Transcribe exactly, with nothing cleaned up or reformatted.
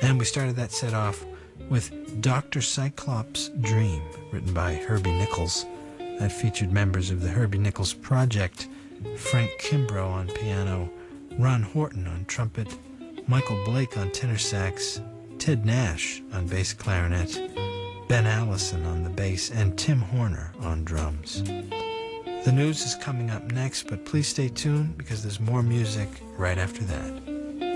And we started that set off with Doctor Cyclops' Dream, written by Herbie Nichols. That featured members of the Herbie Nichols Project, Frank Kimbrough on piano, Ron Horton on trumpet, Michael Blake on tenor sax, Ted Nash on bass clarinet, Ben Allison on the bass, and Tim Horner on drums. The news is coming up next, but please stay tuned because there's more music right after that.